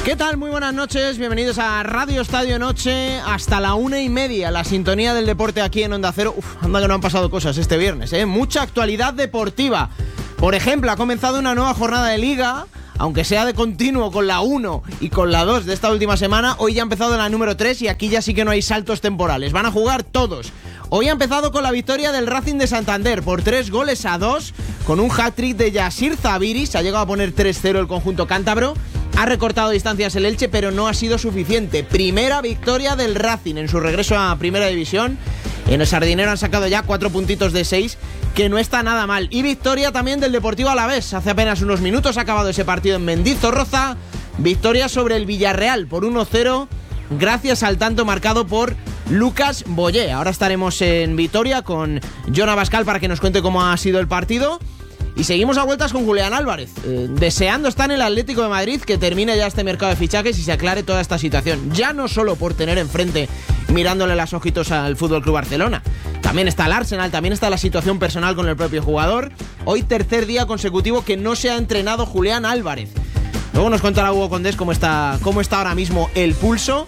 ¿Qué tal? Muy buenas noches, bienvenidos a Radio Estadio Noche, hasta la 1:30, la sintonía del deporte aquí en Onda Cero. Anda que no han pasado cosas este viernes, mucha actualidad deportiva. Por ejemplo, ha comenzado una nueva jornada de Liga, aunque sea de continuo con la 1 y con la 2 de esta última semana. Hoy ya ha empezado la número 3 y aquí ya sí que no hay saltos temporales, van a jugar todos. Hoy ha empezado con la victoria del Racing de Santander por 3-2, con un hat-trick de Yasir Zabiri. Se ha llegado a poner 3-0 el conjunto cántabro. Ha recortado distancias el Elche, pero no ha sido suficiente. Primera victoria del Racing en su regreso a Primera División. En el Sardinero han sacado ya 4 puntitos de 6, que no está nada mal. Y victoria también del Deportivo Alavés. Hace apenas unos minutos ha acabado ese partido en Mendizorroza. Victoria sobre el Villarreal por 1-0, gracias al tanto marcado por Lucas Boyé. Ahora estaremos en Vitoria con Jon Abascal para que nos cuente cómo ha sido el partido. Y seguimos a vueltas con Julián Álvarez, deseando estar en el Atlético de Madrid, que termine ya este mercado de fichajes y se aclare toda esta situación. Ya no solo por tener enfrente, mirándole las ojitos al FC Barcelona. También está el Arsenal, también está la situación personal con el propio jugador. Hoy tercer día consecutivo que no se ha entrenado Julián Álvarez. Luego nos contará Hugo Condés cómo está ahora mismo el pulso.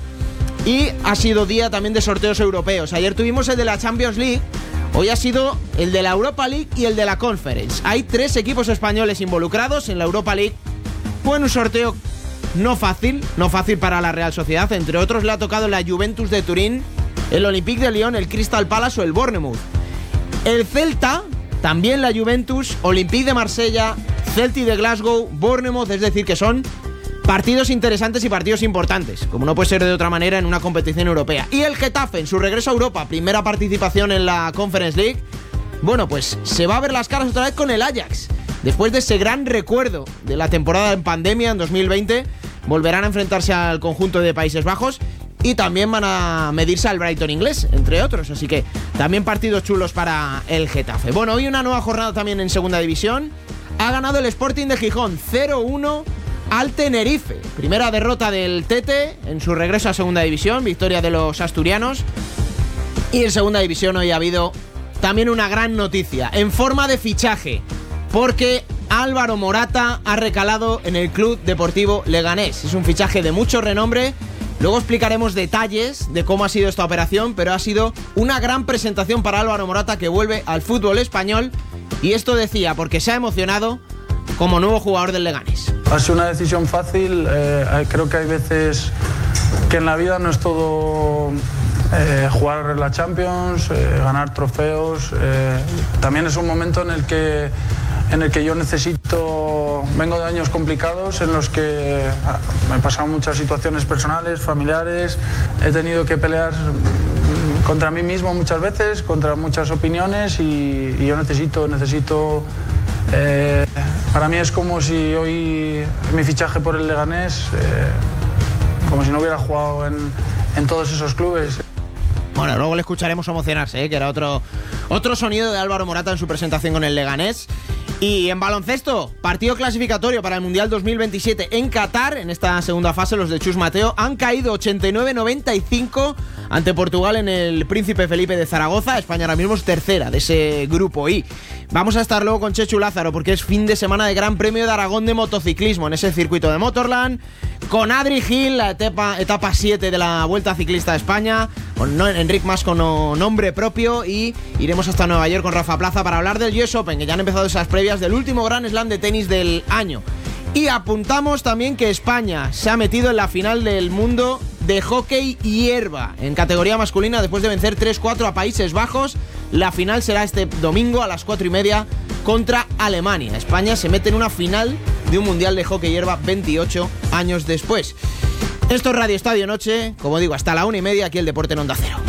Y ha sido día también de sorteos europeos. Ayer tuvimos el de la Champions League. Hoy ha sido el de la Europa League y el de la Conference. Hay 3 equipos españoles involucrados en la Europa League. Fue un sorteo no fácil para la Real Sociedad. Entre otros le ha tocado la Juventus de Turín, el Olympique de Lyon, el Crystal Palace o el Bournemouth. El Celta, también la Juventus, Olympique de Marsella, Celtic de Glasgow, Bournemouth, es decir que son partidos interesantes y partidos importantes, como no puede ser de otra manera en una competición europea. Y el Getafe, en su regreso a Europa, primera participación en la Conference League, bueno, pues se va a ver las caras otra vez con el Ajax. Después de ese gran recuerdo de la temporada en pandemia en 2020, volverán a enfrentarse al conjunto de Países Bajos y también van a medirse al Brighton inglés, entre otros. Así que también partidos chulos para el Getafe. Bueno, hoy una nueva jornada también en Segunda División. Ha ganado el Sporting de Gijón 0-1 al Tenerife. Primera derrota del Tete en su regreso a Segunda División, victoria de los asturianos. Y en Segunda División hoy ha habido también una gran noticia en forma de fichaje, porque Álvaro Morata ha recalado en el Club Deportivo Leganés. Es un fichaje de mucho renombre. Luego explicaremos detalles de cómo ha sido esta operación, pero ha sido una gran presentación para Álvaro Morata, que vuelve al fútbol español. Y esto decía porque se ha emocionado como nuevo jugador del Leganés. Ha sido una decisión fácil. Creo que hay veces que en la vida no es todo jugar la Champions, ganar trofeos. También es un momento en el que yo necesito... Vengo de años complicados en los que me han pasado muchas situaciones personales, familiares. He tenido que pelear contra mí mismo muchas veces, contra muchas opiniones, y yo necesito para mí es como si hoy mi fichaje por el Leganés, como si no hubiera jugado en todos esos clubes. Bueno, luego le escucharemos emocionarse, que era otro sonido de Álvaro Morata en su presentación con el Leganés. Y en baloncesto, partido clasificatorio para el Mundial 2027 en Qatar. En esta segunda fase los de Chus Mateo han caído 89-95 ante Portugal en el Príncipe Felipe de Zaragoza. España ahora mismo es tercera de ese grupo I. Vamos a estar luego con Chechu Lázaro, porque es fin de semana de Gran Premio de Aragón de motociclismo en ese circuito de Motorland, con Adri Gil, la etapa 7 de la Vuelta Ciclista de España, con Enric Mas con nombre propio, y iremos hasta Nueva York con Rafa Plaza para hablar del US Open, que ya han empezado esas previas del último Grand Slam de tenis del año. Y apuntamos también que España se ha metido en la final del mundo de hockey hierba en categoría masculina después de vencer 3-4 a Países Bajos. La final será este domingo a las 4:30 contra Alemania. España se mete en una final de un mundial de hockey hierba 28 años después. Esto es Radio Estadio Noche, como digo, hasta la 1:30 aquí el deporte en Onda Cero.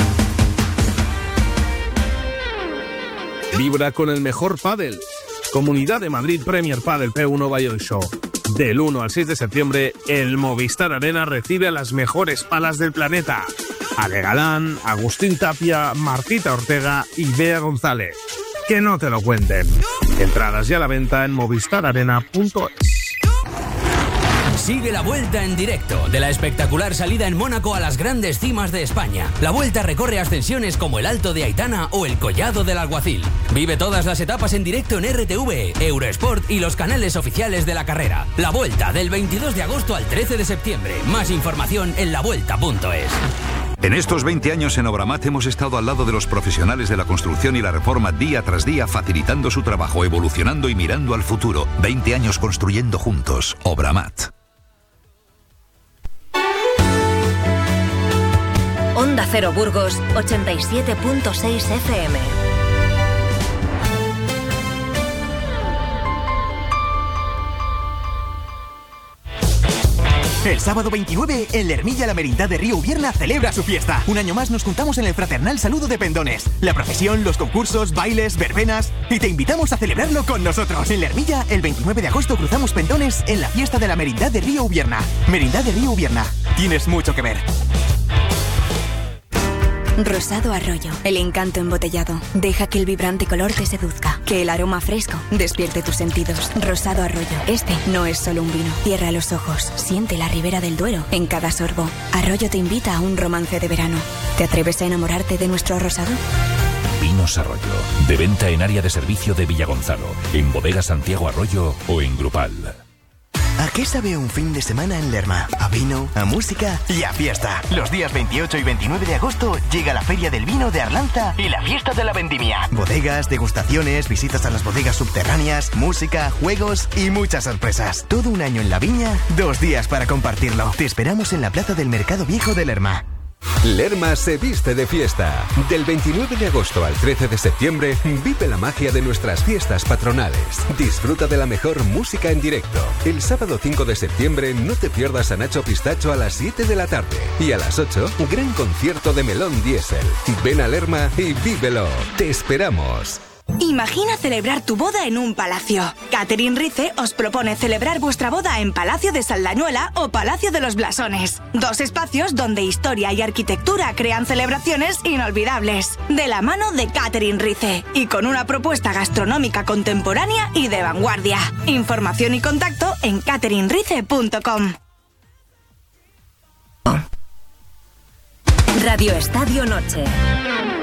Vibra con el mejor pádel. Comunidad de Madrid Premier Padel P1 Valladolid Show. Del 1 al 6 de septiembre, el Movistar Arena recibe a las mejores palas del planeta. Ale Galán, Agustín Tapia, Martita Ortega y Bea González. Que no te lo cuenten. Entradas ya a la venta en movistararena.es. Sigue la Vuelta en directo, de la espectacular salida en Mónaco a las grandes cimas de España. La Vuelta recorre ascensiones como el Alto de Aitana o el Collado del Alguacil. Vive todas las etapas en directo en RTV, Eurosport y los canales oficiales de la carrera. La Vuelta, del 22 de agosto al 13 de septiembre. Más información en lavuelta.es. En estos 20 años en Obramat hemos estado al lado de los profesionales de la construcción y la reforma día tras día, facilitando su trabajo, evolucionando y mirando al futuro. 20 años construyendo juntos. Obramat. Onda Cero Burgos, 87.6 FM. El sábado 29, en Lermilla la Merindad de Río Ubierna celebra su fiesta. Un año más nos juntamos en el fraternal saludo de pendones. La procesión, los concursos, bailes, verbenas... Y te invitamos a celebrarlo con nosotros. En Lermilla, el 29 de agosto cruzamos pendones en la fiesta de la Merindad de Río Ubierna. Merindad de Río Ubierna. Tienes mucho que ver. Rosado Arroyo, el encanto embotellado. Deja que el vibrante color te seduzca, que el aroma fresco despierte tus sentidos. Rosado Arroyo, este no es solo un vino. Cierra los ojos, siente la ribera del Duero en cada sorbo. Arroyo te invita a un romance de verano. ¿Te atreves a enamorarte de nuestro rosado? Vinos Arroyo, de venta en área de servicio de Villagonzalo, en Bodega Santiago Arroyo o en Grupal. ¿A qué sabe un fin de semana en Lerma? A vino, a música y a fiesta. Los días 28 y 29 de agosto llega la Feria del Vino de Arlanza y la Fiesta de la Vendimia. Bodegas, degustaciones, visitas a las bodegas subterráneas, música, juegos y muchas sorpresas. Todo un año en la viña, 2 días para compartirlo. Te esperamos en la Plaza del Mercado Viejo de Lerma. Lerma se viste de fiesta. Del 29 de agosto al 13 de septiembre, vive la magia de nuestras fiestas patronales. Disfruta de la mejor música en directo. El sábado 5 de septiembre no te pierdas a Nacho Pistacho a las 7 de la tarde. Y a las 8, gran concierto de Melón Diesel. Ven a Lerma y vívelo. Te esperamos. Imagina celebrar tu boda en un palacio. Catherine Rice os propone celebrar vuestra boda en Palacio de Saldañuela o Palacio de los Blasones. 2 espacios donde historia y arquitectura crean celebraciones inolvidables. De la mano de Catherine Rice y con una propuesta gastronómica contemporánea y de vanguardia. Información y contacto en catherinerice.com. Radio Estadio Noche.